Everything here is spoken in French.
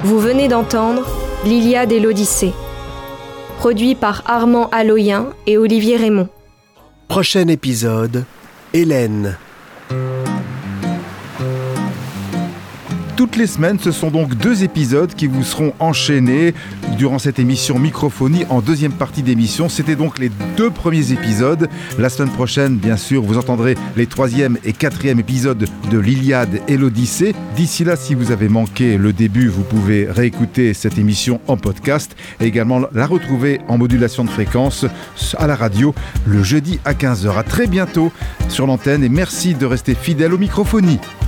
Vous venez d'entendre l'Iliade et l'Odyssée, produit par Armand Aloyen et Olivier Raymond. Prochain épisode, Hélène. Toutes les semaines, ce sont donc 2 épisodes qui vous seront enchaînés durant cette émission Microphonie en deuxième partie d'émission. C'était donc les 2 premiers épisodes. La semaine prochaine, bien sûr, vous entendrez les 3e et 4e épisodes de l'Iliade et l'Odyssée. D'ici là, si vous avez manqué le début, vous pouvez réécouter cette émission en podcast et également la retrouver en modulation de fréquence à la radio le jeudi à 15h. À très bientôt sur l'antenne et merci de rester fidèle aux Microphonies.